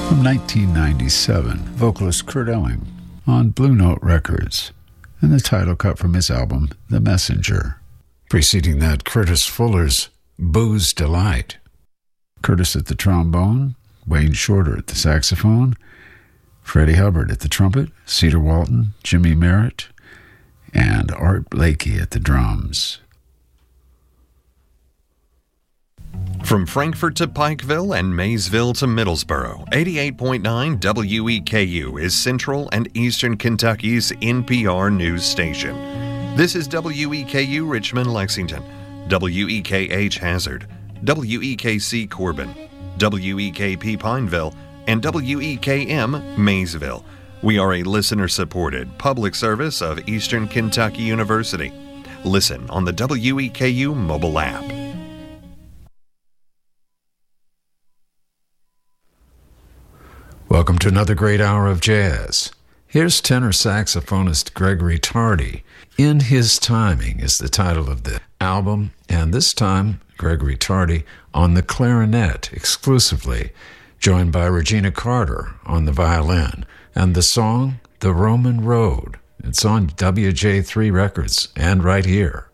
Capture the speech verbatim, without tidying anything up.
From nineteen ninety-seven, vocalist Kurt Elling on Blue Note Records, and the title cut from his album, The Messenger. Preceding that, Curtis Fuller's Booze Delight. Curtis at the trombone, Wayne Shorter at the saxophone, Freddie Hubbard at the trumpet, Cedar Walton, Jimmy Merritt, and Art Blakey at the drums. From Frankfort to Pikeville and Maysville to Middlesboro, eighty-eight point nine W E K U is Central and Eastern Kentucky's N P R news station. This is W E K U Richmond, Lexington, W E K H Hazard, W E K C Corbin, W E K P Pineville, and W E K M Maysville. We are a listener-supported public service of Eastern Kentucky University. Listen on the W E K U mobile app. Welcome to another great hour of jazz. Here's tenor saxophonist Gregory Tardy. In His Timing is the title of the album, and this time Gregory Tardy on the clarinet exclusively, joined by Regina Carter on the violin, and the song The Roman Road. It's on W J three Records and right here.